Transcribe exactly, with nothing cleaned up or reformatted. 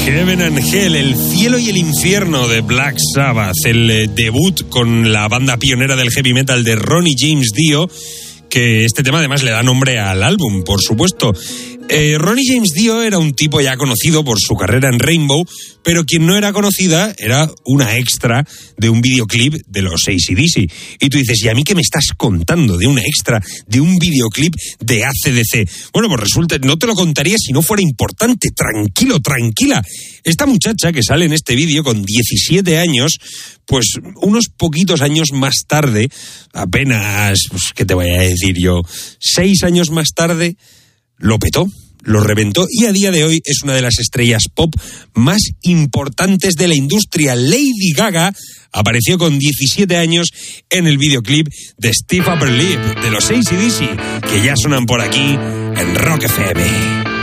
Heaven and Hell, el cielo y el infierno de Black Sabbath, el eh, debut con la banda pionera del heavy metal de Ronnie James Dio, que este tema además le da nombre al álbum, por supuesto. Eh, Ronnie James Dio era un tipo ya conocido por su carrera en Rainbow, pero quien no era conocida era una extra de un videoclip de los A C D C. Y tú dices, ¿y a mí qué me estás contando de una extra de un videoclip de A C D C? Bueno, pues resulta, no te lo contaría si no fuera importante. Tranquilo, tranquila. Esta muchacha que sale en este vídeo con diecisiete años, pues unos poquitos años más tarde, apenas, pues, ¿qué te voy a decir yo? Seis años más tarde, lo petó, lo reventó y a día de hoy es una de las estrellas pop más importantes de la industria. Lady Gaga apareció con diecisiete años en el videoclip de Stiff Upper Lip de los A C D C, que ya suenan por aquí en Rock F M.